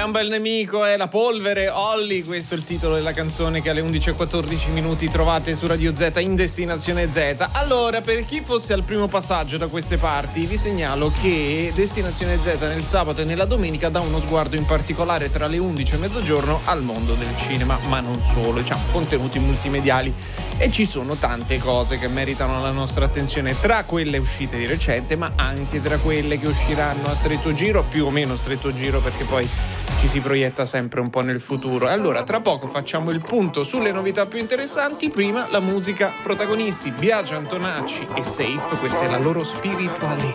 Gamba il nemico è la polvere, Olly, questo è il titolo della canzone che alle 11:14 trovate su Radio Z in Destinazione Z. Allora, per chi fosse al primo passaggio da queste parti, vi segnalo che Destinazione Z nel sabato e nella domenica dà uno sguardo in particolare tra le 11 e mezzogiorno al mondo del cinema, ma non solo, diciamo contenuti multimediali, e ci sono tante cose che meritano la nostra attenzione, tra quelle uscite di recente, ma anche tra quelle che usciranno a stretto giro, più o meno stretto giro, perché poi ci si proietta sempre un po' nel futuro. E allora tra poco facciamo il punto sulle novità più interessanti. Prima la musica, protagonisti Biagio Antonacci e Safe, questa è la loro Spirituale.